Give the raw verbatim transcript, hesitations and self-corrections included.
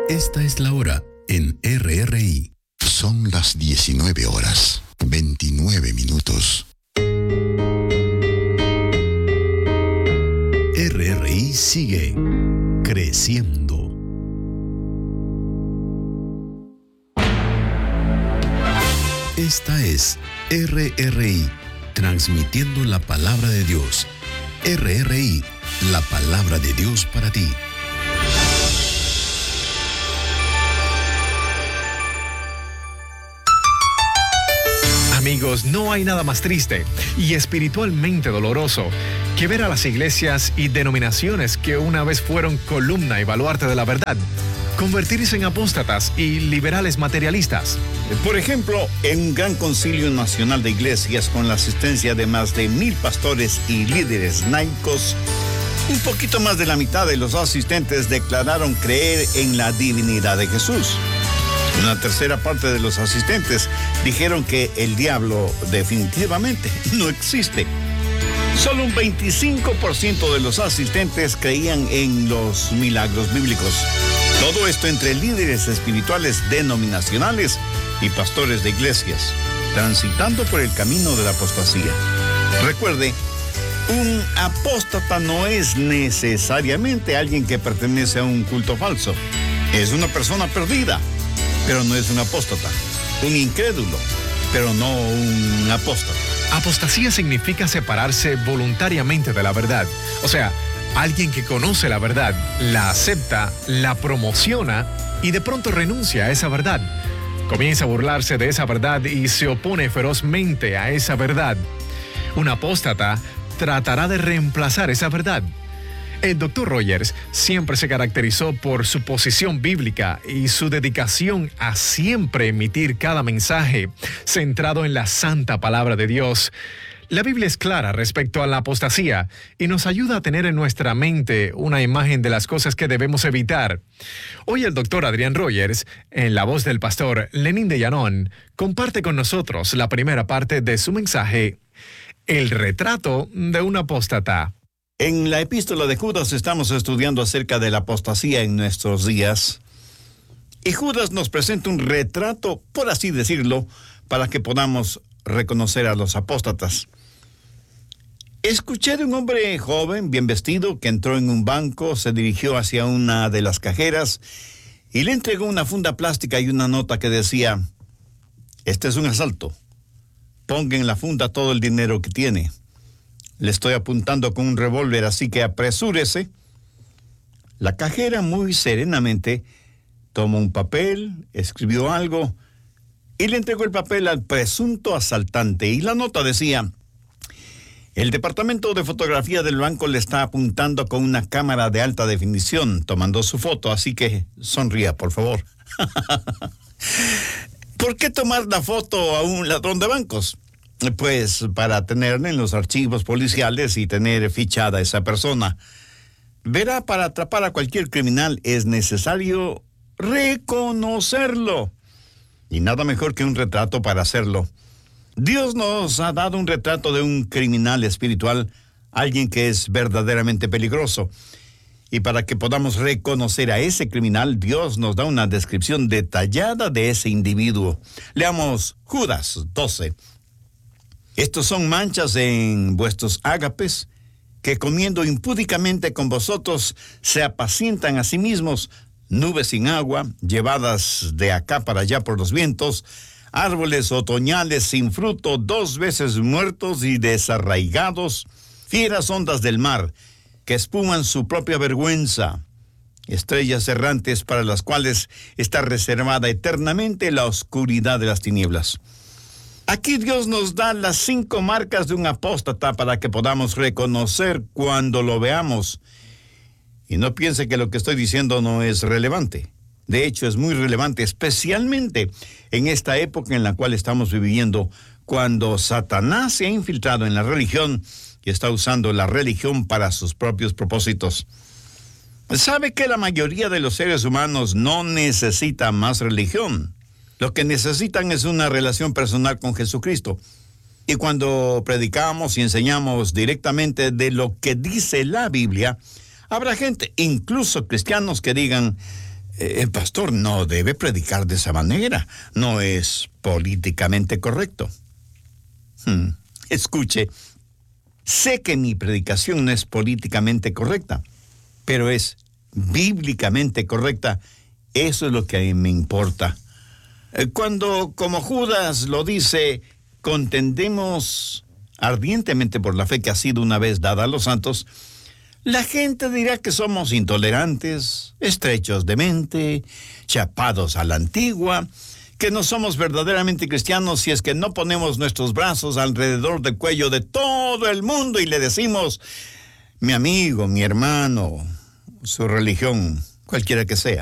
Esta es la hora en R R I. Son las diecinueve horas, veintinueve minutos. R R I sigue creciendo. Esta es R R I, transmitiendo la palabra de Dios. R R I, la palabra de Dios para ti. Amigos, no hay nada más triste y espiritualmente doloroso que ver a las iglesias y denominaciones que una vez fueron columna y baluarte de la verdad convertirse en apóstatas y liberales materialistas. Por ejemplo, en un gran concilio nacional de iglesias con la asistencia de más de mil pastores y líderes laicos, un poquito más de la mitad de los asistentes declararon creer en la divinidad de Jesús. Una tercera parte de los asistentes dijeron que el diablo definitivamente no existe. Solo un veinticinco por ciento de los asistentes creían en los milagros bíblicos. Todo esto entre líderes espirituales denominacionales y pastores de iglesias, transitando por el camino de la apostasía. Recuerde, un apóstata no es necesariamente alguien que pertenece a un culto falso. Es una persona perdida, pero no es un apóstata. Un incrédulo, pero no un apóstata. Apostasía significa separarse voluntariamente de la verdad. O sea, alguien que conoce la verdad, la acepta, la promociona y de pronto renuncia a esa verdad. Comienza a burlarse de esa verdad y se opone ferozmente a esa verdad. Un apóstata tratará de reemplazar esa verdad. El doctor Rogers siempre se caracterizó por su posición bíblica y su dedicación a siempre emitir cada mensaje centrado en la santa palabra de Dios. La Biblia es clara respecto a la apostasía y nos ayuda a tener en nuestra mente una imagen de las cosas que debemos evitar. Hoy el doctor Adrián Rogers, en la voz del pastor Lenín de Llanón, comparte con nosotros la primera parte de su mensaje, El retrato de un apóstata. En la epístola de Judas estamos estudiando acerca de la apostasía en nuestros días. Y Judas nos presenta un retrato, por así decirlo, para que podamos reconocer a los apóstatas. Escuché de un hombre joven, bien vestido, que entró en un banco, se dirigió hacia una de las cajeras y le entregó una funda plástica y una nota que decía: este es un asalto. Ponga en la funda todo el dinero que tiene. Le estoy apuntando con un revólver, así que apresúrese. La cajera muy serenamente tomó un papel, escribió algo y le entregó el papel al presunto asaltante. Y la nota decía: el departamento de fotografía del banco le está apuntando con una cámara de alta definición, tomando su foto, así que sonría, por favor. ¿Por qué tomar la foto a un ladrón de bancos? Pues para tenerla en los archivos policiales y tener fichada a esa persona. Verá, para atrapar a cualquier criminal es necesario reconocerlo. Y nada mejor que un retrato para hacerlo. Dios nos ha dado un retrato de un criminal espiritual, alguien que es verdaderamente peligroso. Y para que podamos reconocer a ese criminal, Dios nos da una descripción detallada de ese individuo. Leamos Judas doce. Estos son manchas en vuestros ágapes, que comiendo impúdicamente con vosotros se apacientan a sí mismos, nubes sin agua, llevadas de acá para allá por los vientos, árboles otoñales sin fruto, dos veces muertos y desarraigados, fieras ondas del mar, que espuman su propia vergüenza, estrellas errantes para las cuales está reservada eternamente la oscuridad de las tinieblas. Aquí Dios nos da las cinco marcas de un apóstata para que podamos reconocer cuando lo veamos. Y no piense que lo que estoy diciendo no es relevante. De hecho, es muy relevante, especialmente en esta época en la cual estamos viviendo, cuando Satanás se ha infiltrado en la religión y está usando la religión para sus propios propósitos. ¿Sabe que la mayoría de los seres humanos no necesita más religión? Lo que necesitan es una relación personal con Jesucristo. Y cuando predicamos y enseñamos directamente de lo que dice la Biblia, habrá gente, incluso cristianos, que digan: El pastor no debe predicar de esa manera. No es políticamente correcto. Hmm. Escuche, sé que mi predicación no es políticamente correcta, pero es bíblicamente correcta. Eso es lo que a mí me importa. Cuando, como Judas lo dice, contendemos ardientemente por la fe que ha sido una vez dada a los santos, la gente dirá que somos intolerantes, estrechos de mente, chapados a la antigua, que no somos verdaderamente cristianos si es que no ponemos nuestros brazos alrededor del cuello de todo el mundo y le decimos, mi amigo, mi hermano, su religión, cualquiera que sea.